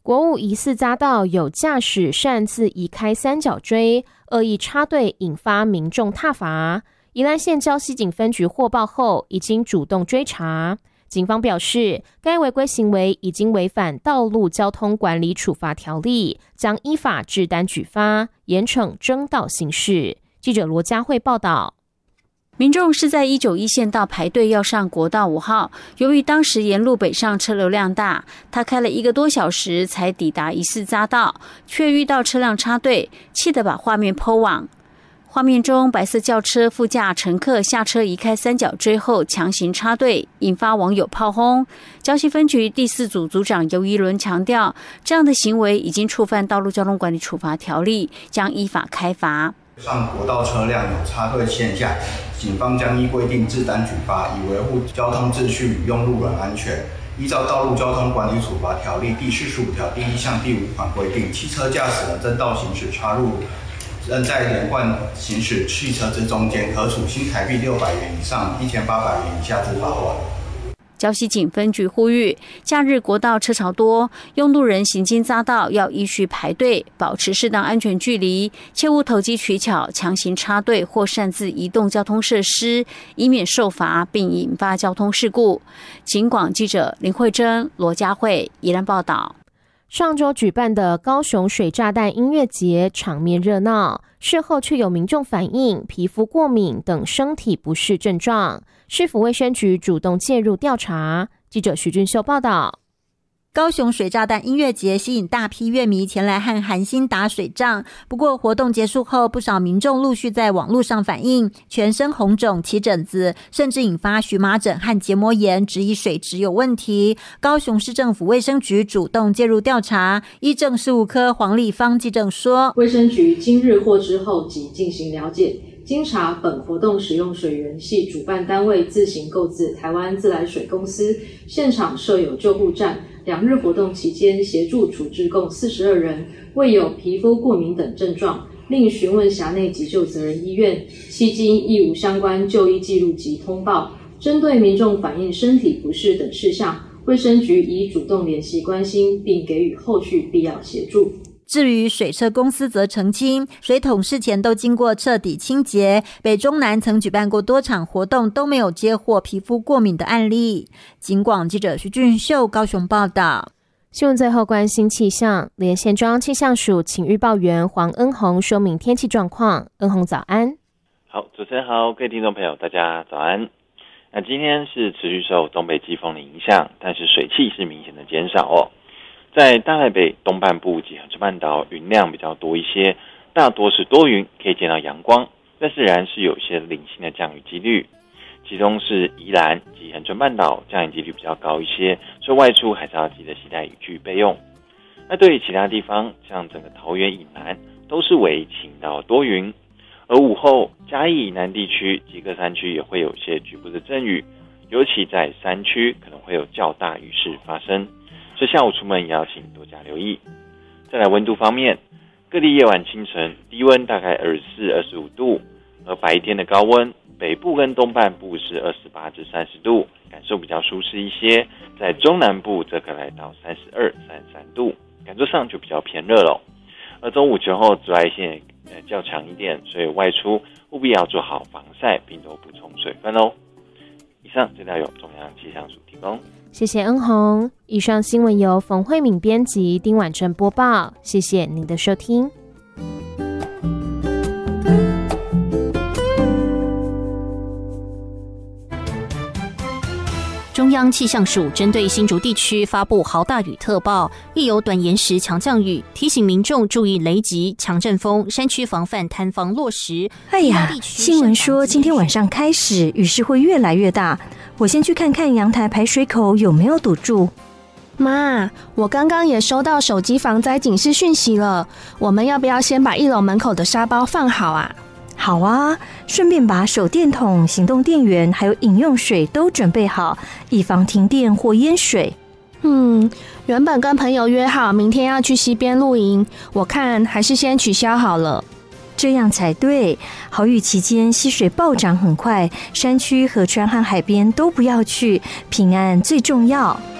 国五疑似匝道有驾驶擅自移开三角锥，恶意插队引发民众挞伐。宜兰县礁溪警分局获报后，已经主动追查。警方表示，该违规行为已经违反道路交通管理处罚条例，将依法制单举发，严惩争道行事。记者罗佳慧报道。 民众是在191县道排队要上国道5号，由于当时沿路北上车流量大，他开了1个多小时才抵达疑似匝道，却遇到车辆插队，气得把画面 po 网。画面中，白色轿车副驾乘客下车移开三角锥后强行插队，引发网友炮轰。礁溪分局第4组组长游宜伦强调，这样的行为已经触犯道路交通管理处罚条例，将依法开罚。 上国道车辆有插队现象，警方将依规定制单举发，以维护交通秩序与用路人安全。依照道路交通管理处罚条例第45条第1项第5款规定，汽车驾驶人争道行驶插入仍在连贯行驶汽车之中间，可处新台币600元以上1800元以下之罚款。 礁溪警分局呼吁，假日国道车潮多，用路人行经匝道要依序排队，保持适当安全距离，切勿投机取巧、强行插队或擅自移动交通设施，以免受罚并引发交通事故。警广记者林慧珍、罗佳慧宜兰报道。 上周举办的高雄水炸弹音乐节场面热闹，事后却有民众反映皮肤过敏等身体不适症状，市府卫生局主动介入调查。记者徐俊秀报道。 高雄水炸弹音乐节吸引大批乐迷前来和韩星打水仗，不过活动结束后，不少民众陆续在网络上反映全身红肿、起疹子，甚至引发荨麻疹和结膜炎，质疑水质有问题。高雄市政府卫生局主动介入调查，医政事务科黄丽芳记者说， 卫生局今日获知后即进行了解，经查本活动使用水源系主办单位自行购自台湾自来水公司，现场设有救护站，2日活动期间协助处置共42人，未有皮肤过敏等症状，另询问辖内急救责任医院，迄今亦无相关就医记录及通报。针对民众反映身体不适等事项，卫生局已主动联系关心，并给予后续必要协助。 至于水车公司则澄清，水桶事前都经过彻底清洁，北中南曾举办过多场活动，都没有接获皮肤过敏的案例。警广记者徐俊秀高雄报道。 新闻最后关心气象，连线中央气象署请预报员黄恩宏说明天气状况。恩宏早安。 好，主持人好，各位听众朋友大家早安。那今天是持续受东北季风的影响，但是水汽是明显的减少哦。在大台北东半部及恒春半岛云量比较多一些，大多是多云，可以见到阳光，但是仍然是有些零星的降雨几率，其中是宜兰及恒春半岛降雨几率比较高一些，所以外出还是要记得携带雨具备用。那对于其他地方，像整个桃园以南都是为晴到多云，而午后嘉义以南地区及各山区也会有一些局部的阵雨，尤其在山区可能会有较大雨势发生，所以下午出门也要请多加留意。再来温度方面，各地夜晚清晨低温大概24、25度，而白天的高温，北部跟东半部是28至30度，感受比较舒适一些，在中南部则可来到32、33度，感受上就比较偏热了。而中午前后紫外线较强一点，所以外出务必要做好防晒，并多补充水分哦。以上资料由中央气象署提供。 谢谢恩宏。以上新闻由冯慧敏编辑，丁婉珍播报。谢谢您的收听。 中央气象署针对新竹地区发布豪大雨特报，亦有短延时强降雨，提醒民众注意雷击、强阵风，山区防范坍方落石。 哎呀，新闻说今天晚上开始雨势会越来越大，我先去看看阳台排水口有没有堵住。 妈，我刚刚也收到手机防灾警示讯息了，我们要不要先把1楼门口的沙包放好啊？ 好啊，顺便把手电筒、行动电源还有饮用水都准备好，以防停电或淹水。 原本跟朋友约好明天要去溪边露营，我看还是先取消好了。 这样才对，豪雨期间溪水暴涨很快，山区、河川和海边都不要去，平安最重要。